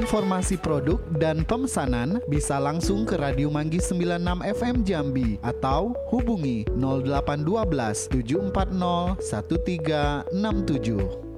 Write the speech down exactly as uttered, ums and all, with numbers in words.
informasi produk dan pemesanan bisa langsung ke Radio Manggis sembilan puluh enam F M Jambi atau hubungi nol delapan satu dua tujuh empat nol satu tiga enam tujuh.